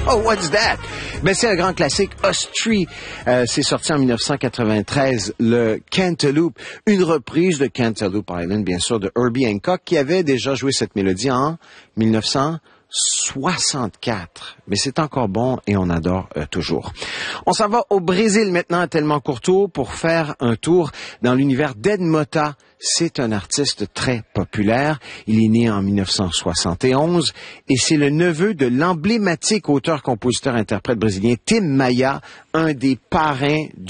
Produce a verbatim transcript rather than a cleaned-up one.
Oh, what's that? Ben, c'est un grand classique, Us-Tree. Euh, c'est sorti en dix-neuf cent quatre-vingt-treize, le Cantaloupe. Une reprise de Cantaloupe Island, bien sûr, de Herbie Hancock, qui avait déjà joué cette mélodie en dix-neuf cent soixante-quatre. Mais c'est encore bon et on adore euh, toujours. On s'en va au Brésil maintenant à Tellement Courtois pour faire un tour dans l'univers d'Ed Mota. C'est un artiste très populaire. Il est né en dix-neuf cent soixante et onze et c'est le neveu de l'emblématique auteur-compositeur-interprète brésilien Tim Maia, un des parrains